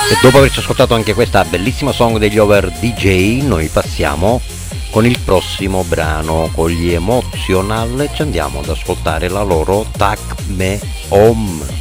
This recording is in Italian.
E dopo averci ascoltato anche questa bellissima song degli Over DJ, noi passiamo con il prossimo brano, con gli Emotional, ci andiamo ad ascoltare la loro Tak Me Home.